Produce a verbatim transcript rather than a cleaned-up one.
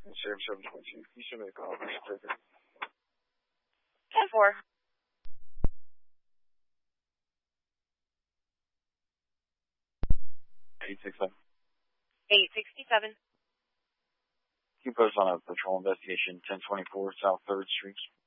Sheriff seven twenty-two. You should make a call. ten four. eight six seven. eight sixty-seven. You post on a patrol investigation, ten twenty-four South third Street.